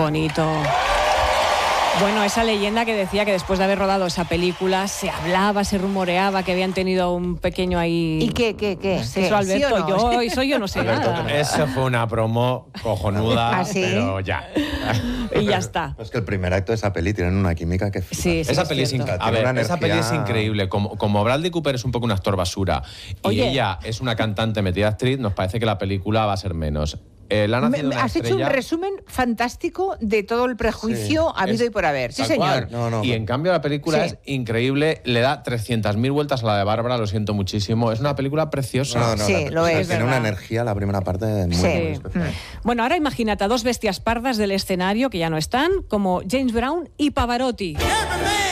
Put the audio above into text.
Bonito. Bueno, esa leyenda que decía que después de haber rodado esa película se hablaba, se rumoreaba que habían tenido un pequeño ahí... ¿Y qué? Eso, Alberto, ¿Sí o no? yo no sé nada. Eso fue una promo cojonuda, ¿Ah, sí? pero ya. Y ya está. Es que el primer acto de esa peli tienen una química que... Sí, Esa peli es cierto. a ver, Tiene una esa peli es energía- increíble. Como Bradley Cooper es un poco un actor basura Oye. y ella es una cantante metida actriz, nos parece que la película va a ser menos. La nacido una Has hecho un estrella, resumen fantástico de todo el prejuicio habido y por haber. Sí, tal señor. cual. No, y en cambio la película Sí. es increíble, le da 300.000 vueltas a la de Bárbara, lo siento muchísimo. Es una película preciosa. Sí, lo es, Tiene verdad. una energía la primera parte muy, Sí. muy especial. Bueno, ahora imagínate a dos bestias pardas del escenario que ya no están, como James Brown y Pavarotti.